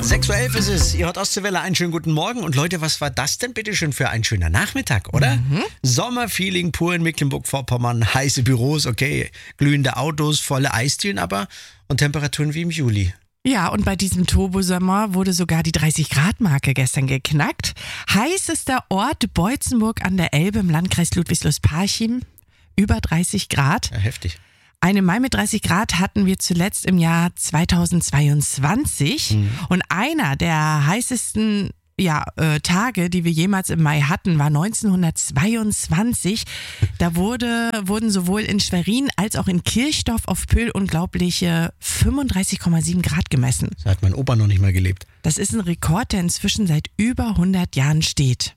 6:11 Uhr ist es. Ihr hört Ostseewelle, einen schönen guten Morgen. Und Leute, was war das denn bitte schon für ein schöner Nachmittag, oder? Sommerfeeling pur in Mecklenburg-Vorpommern. Heiße Büros, okay. Glühende Autos, volle Eisdielen, aber und Temperaturen wie im Juli. Ja, und bei diesem Turbosommer wurde sogar die 30-Grad-Marke gestern geknackt. Heißester Ort Beutzenburg an der Elbe im Landkreis Ludwigslust-Parchim. Über 30 Grad. Ja, heftig. Einen Mai mit 30 Grad hatten wir zuletzt im Jahr 2022. Und einer der heißesten Tage, die wir jemals im Mai hatten, war 1922. Da wurden sowohl in Schwerin als auch in Kirchdorf auf Pöhl unglaubliche 35,7 Grad gemessen. Da hat mein Opa noch nicht mal gelebt. Das ist ein Rekord, der inzwischen seit über 100 Jahren steht.